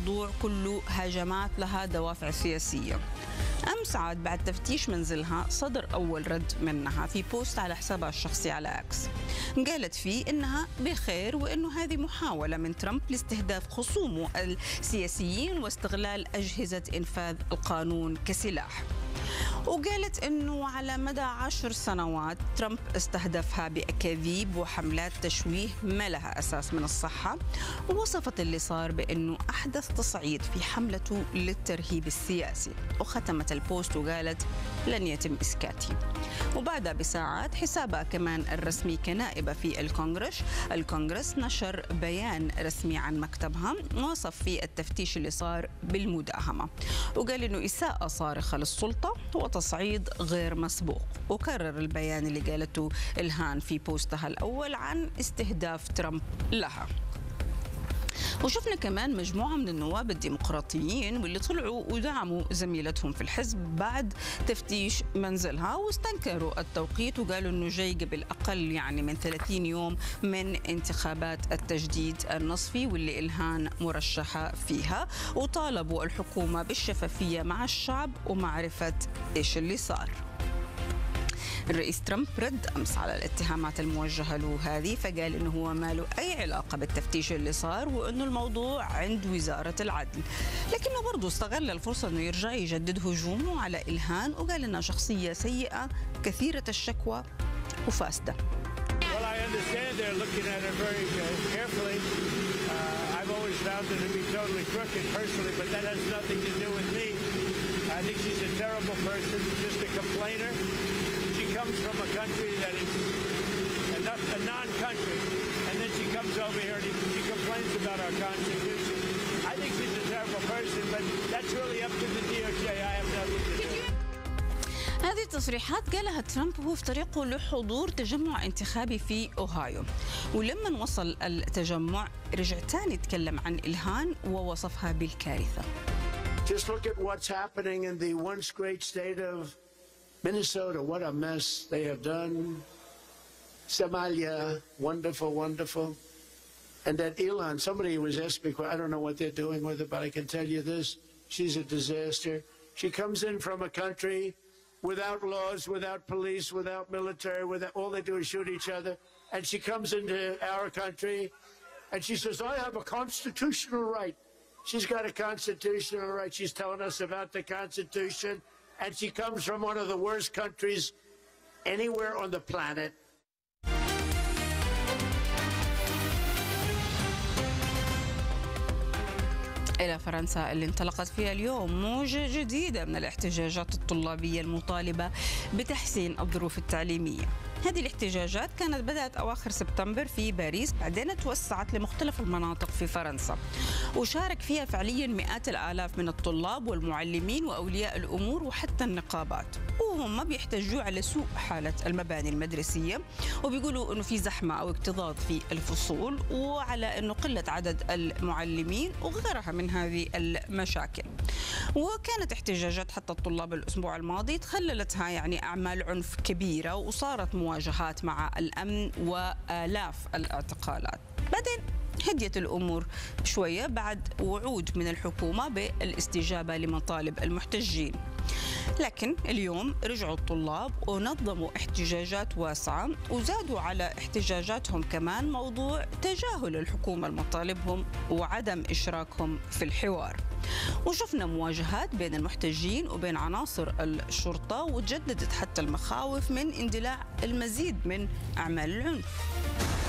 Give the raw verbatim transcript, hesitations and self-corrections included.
الموضوع كله هجمات لها دوافع سياسية. أمس عاد بعد تفتيش منزلها صدر أول رد منها في بوست على حسابها الشخصي على أكس، قالت فيه إنها بخير وإنه هذه محاولة من ترامب لاستهداف خصومه السياسيين واستغلال أجهزة إنفاذ القانون كسلاح. وقالت أنه على مدى عشر سنوات ترامب استهدفها بأكاذيب وحملات تشويه ما لها أساس من الصحة، ووصفت اللي صار بأنه أحدث تصعيد في حملته للترهيب السياسي، وختمت البوست وقالت لن يتم إسكاتي. وبعدها بساعات حسابها كمان الرسمي كنائبة في الكونغرس الكونغرس نشر بيان رسمي عن مكتبها وصف فيه التفتيش اللي صار بالمداهمة، وقال إنه إساءة صارخة للسلطة وتصعيد غير مسبوق. وكرر البيان اللي قالته إلهان في بوستها الأول عن استهداف ترامب لها. وشفنا كمان مجموعة من النواب الديمقراطيين واللي طلعوا ودعموا زميلتهم في الحزب بعد تفتيش منزلها، واستنكروا التوقيت وقالوا أنه جاي قبل أقل يعني من ثلاثين يوم من انتخابات التجديد النصفي واللي إلهان مرشحة فيها، وطالبوا الحكومة بالشفافية مع الشعب ومعرفة إيش اللي صار. الرئيس ترامب رد أمس على الاتهامات الموجهة له هذه، فقال إنه هو ما له أي علاقة بالتفتيش اللي صار وإنه الموضوع عند وزارة العدل، لكنه برضو استغل الفرصة إنه يرجع يجدد هجومه على إلهان وقال إنها شخصية سيئة كثيرة الشكوى وفاسدة. Well, I understand they're looking at it very carefully. Uh, I've always found her to be totally crooked personally, but that has nothing to do with me. I think she's a terrible person, just a complainer. She comes from a country that is a non-country, and then she comes over here and she complains about our Constitution. I think she's a terrible person, but that's really up to the D O J. I have nothing to do. هذه التصريحات قالها ترامب وهو في طريقه لحضور تجمع انتخابي في أوهايو، ولما وصل التجمع رجع تاني يتكلم عن إلهان ووصفها بالكارثة. Just look at what's happening in the once great state of Minnesota. What a mess they have done. Somalia, wonderful, wonderful. And that Elon, somebody was asked me, I don't know what they're doing with her, but I can tell you this, she's a disaster. She comes in from a country without laws, without police, without military, without, all they do is shoot each other. And she comes into our country and she says, I have a constitutional right. She's got a constitutional right. She's telling us about the Constitution. And she comes from one of the worst countries anywhere on the planet. إلى فرنسا اللي انطلقت فيها اليوم موجة جديدة من الاحتجاجات الطلابية المطالبة بتحسين الظروف التعليمية. هذه الاحتجاجات كانت بدأت أواخر سبتمبر في باريس، بعدين توسعت لمختلف المناطق في فرنسا، وشارك فيها فعليا مئات الآلاف من الطلاب والمعلمين وأولياء الأمور وحتى النقابات، وهم بيحتجوا على سوء حالة المباني المدرسية، وبيقولوا أنه في زحمة أو اكتظاظ في الفصول، وعلى أنه قلة عدد المعلمين وغيرها من هذه المشاكل. وكانت احتجاجات حتى الطلاب الأسبوع الماضي تخللتها يعني أعمال عنف كبيرة، وصارت مواجهات مع الأمن وآلاف الاعتقالات. بعدين هديت الأمور شوية بعد وعود من الحكومة بالاستجابة لمطالب المحتجين، لكن اليوم رجعوا الطلاب ونظموا احتجاجات واسعة، وزادوا على احتجاجاتهم كمان موضوع تجاهل الحكومة لمطالبهم وعدم إشراكهم في الحوار. وشفنا مواجهات بين المحتجين وبين عناصر الشرطة، وتجددت حتى المخاوف من اندلاع المزيد من أعمال العنف.